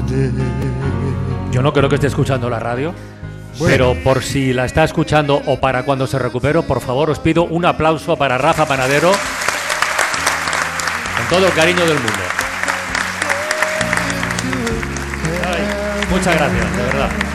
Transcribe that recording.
Yo no creo que esté escuchando la radio, pero por si la está escuchando o para cuando se recupere, por favor, os pido un aplauso para Rafa Panadero con todo el cariño del mundo. Ay, muchas gracias, de verdad.